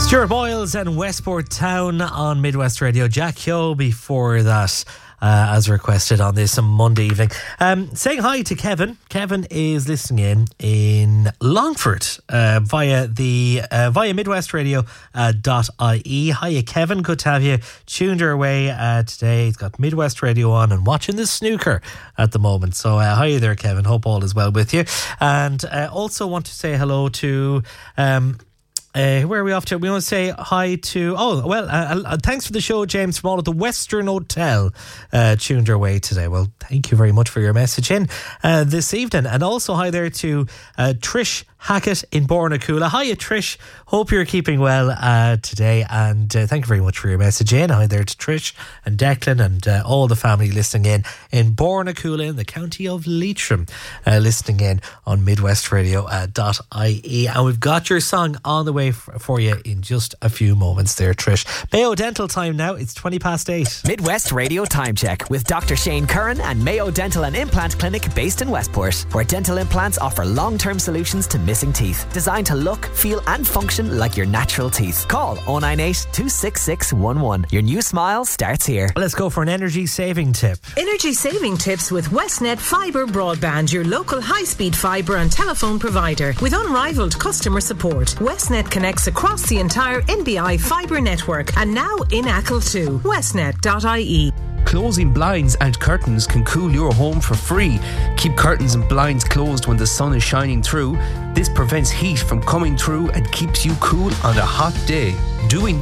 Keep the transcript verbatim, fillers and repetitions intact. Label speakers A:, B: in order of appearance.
A: Stuart Boyles and Westport Town on Midwest Radio. Jack Hyo before that, uh, as requested on this Monday evening. Um, saying hi to Kevin. Kevin is listening in in Longford uh, via the uh, via Midwest Radio uh, dot I E. Hiya, Kevin. Good to have you tuned our way uh, today. He's got Midwest Radio on and watching the snooker at the moment. So uh, hiya there, Kevin. Hope all is well with you. And uh, also want to say hello to. Um, Uh, where are we off to? We want to say hi to... Oh, well, uh, uh, thanks for the show, James, from all at the Western Hotel. Uh, tuned our way today. Well, thank you very much for your message in uh, this evening. And also hi there to uh, Trish Hackett in Bornacoola. Hiya, Trish. Hope you're keeping well uh, today. And uh, thank you very much for your message in. Hi there to Trish and Declan and uh, all the family listening in in Bornacoola in the county of Leitrim, uh, listening in on Midwest Radio dot I E. And we've got your song on the way f- for you in just a few moments there, Trish. Mayo Dental time now. It's twenty past eight.
B: Midwest Radio Time Check with Doctor Shane Curran and Mayo Dental and Implant Clinic based in Westport, where dental implants offer long-term solutions to missing teeth, designed to look, feel and function like your natural teeth. Call oh nine eight, two six six one one. Your new smile starts here.
A: Let's go for an energy saving tip.
C: Energy saving tips with Westnet Fibre Broadband, your local high-speed fibre and telephone provider. With unrivaled customer support, Westnet connects across the entire N B I fibre network and now in Achill too. Westnet dot I E.
D: Closing blinds and curtains can cool your home for free. Keep curtains and blinds closed when the sun is shining through. This prevents heat from coming through and keeps you cool on a hot day. Doing